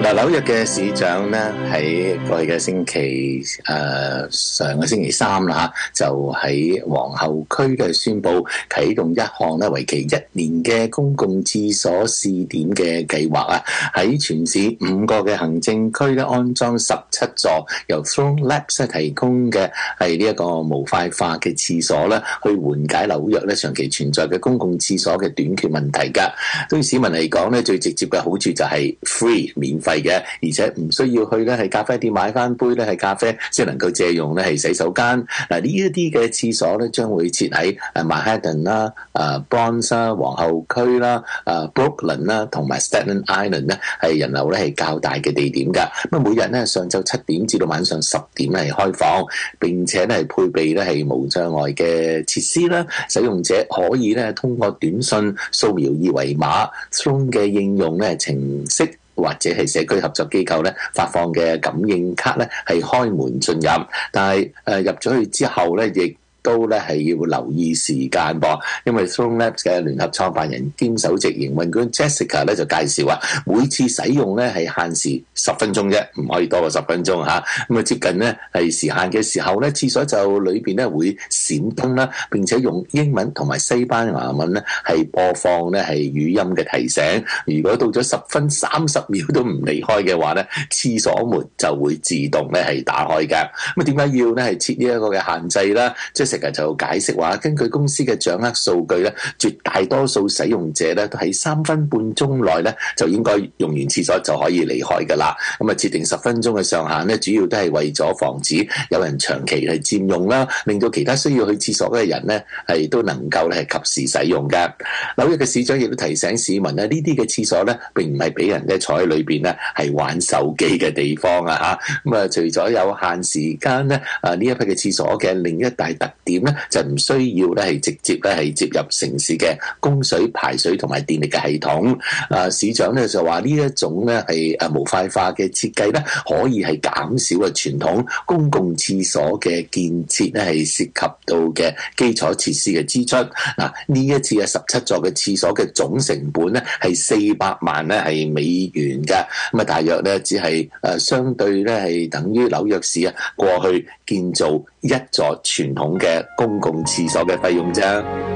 嗱，紐約嘅市長咧喺過去嘅星期上個星期三啦嚇，就喺皇后區嘅宣布啟動一項咧為期1年嘅公共廁所試點嘅計劃啊！喺全市5個嘅行政區咧安裝17座由 Throne Labs 提供嘅係呢一個模塊化嘅廁所咧，去緩解紐約咧長期存在嘅公共廁所嘅短缺問題㗎。對市民嚟講咧，最直接嘅好處就係 free 免費嘅，而且唔需要去咧係咖啡店買翻杯咧係咖啡，先能夠借用咧係洗手間。嗱，呢一啲嘅廁所咧將會設喺Manhattan 啦、Bronx 啦、皇后區啦、Brooklyn 啦同埋 Staten Island 咧係人流咧係較大嘅地點㗎。咁每日咧上晝7點至到晚上10點係開放，並且咧係配備咧係無障礙嘅設施啦。使用者可以咧通過短信掃描二維碼 Throne 嘅應用咧程式，或者係社區合作機構咧發放嘅感應卡咧係開門進入，但係入咗去之後咧亦都咧係要留意時間噃，因為 Throne Labs 嘅聯合創辦人兼首席營運官 Jessica 咧就介紹話，每次使用咧係限時10分鐘啫，唔可以多過10分鐘嚇。咁啊接近咧係時限嘅時候咧，廁所就裏邊咧會閃燈啦，並且用英文同埋西班牙文咧係播放咧係語音嘅提醒。如果到咗10分30秒都唔離開嘅話咧，廁所門就會自動咧係打開㗎。咁啊點解要咧係設呢一個嘅限制啦？即係成日就解釋話，根據公司嘅掌握數據咧，絕大多數使用者咧都喺3分半鐘內咧就應該用完廁所就可以離開㗎啦。咁啊設定10分鐘嘅上限咧，主要都係為咗防止有人長期係佔用啦，令到其他需要去廁所嘅人咧係都能夠咧係及時使用嘅。紐約嘅市長亦都提醒市民咧，呢啲嘅廁所咧並唔係俾人咧坐喺裏邊咧係玩手機嘅地方啊嚇。咁啊除咗有限時間咧，呢一批嘅廁所嘅另一大特點咧就唔需要咧係直接咧係接入城市嘅供水、排水同埋電力嘅系統。市長咧就話呢一種咧係模塊化嘅設計咧，可以係減少嘅傳統公共廁所嘅建設咧係涉及到嘅基礎設施嘅支出。嗱，呢一次嘅17座嘅廁所嘅總成本咧係400萬咧係美元嘅，咁啊大約咧只係相對咧係等於紐約市啊過去建造一座傳統嘅公共廁所嘅費用啫。